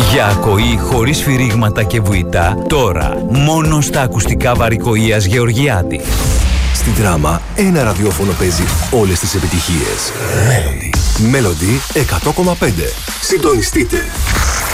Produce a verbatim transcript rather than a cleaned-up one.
Για ακοή χωρίς σφυρίγματα και βουητά, τώρα μόνο στα ακουστικά Βαρικοΐας Γεωργιάδη. Στην Δράμα, ένα ραδιόφωνο παίζει όλες τις επιτυχίες. Melody. Melody εκατό κόμμα πέντε. Συντονιστείτε.